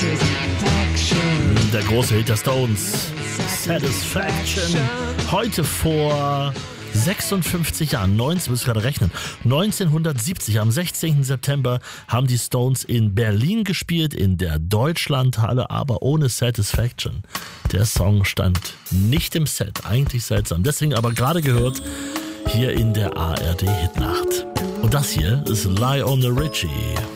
Der große Hit der Stones, Satisfaction. Heute vor 56 Jahren, muss ich gerade rechnen, 1970, am 16. September haben die Stones in Berlin gespielt, in der Deutschlandhalle, aber ohne Satisfaction. Der Song stand nicht im Set, eigentlich seltsam. Deswegen aber gerade gehört hier in der ARD Hitnacht. Und das hier ist Lionel Richie.